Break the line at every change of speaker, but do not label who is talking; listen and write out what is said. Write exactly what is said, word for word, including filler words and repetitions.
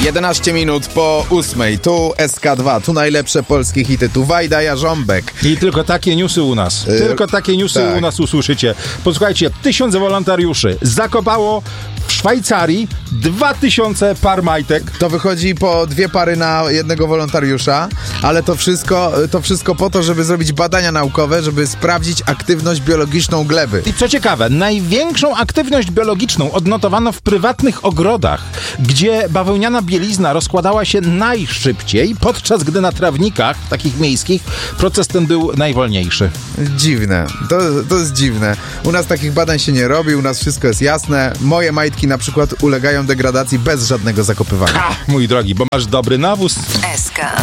jedenaście minut po ósmej. Tu S K dva, tu najlepsze polskie hity. Tu Wajda Jarząbek.
I tylko takie newsy u nas.
Yy,
tylko takie newsy
tak.
u nas usłyszycie. Posłuchajcie, tysiące wolontariuszy zakopało w Szwajcarii dwa tysiące par majtek.
To wychodzi po dwie pary na jednego wolontariusza, ale to wszystko, to wszystko po to, żeby zrobić badania naukowe, żeby sprawdzić aktywność biologiczną gleby.
I co ciekawe, największą aktywność biologiczną odnotowano w prywatnych ogrodach, gdzie bawełniana bielizna rozkładała się najszybciej, podczas gdy na trawnikach, takich miejskich, proces ten był najwolniejszy.
Dziwne. To, to jest dziwne. U nas takich badań się nie robi, u nas wszystko jest jasne. Moje majtki na przykład ulegają degradacji bez żadnego zakopywania.
Ha, mój drogi, bo masz dobry nawóz.
S K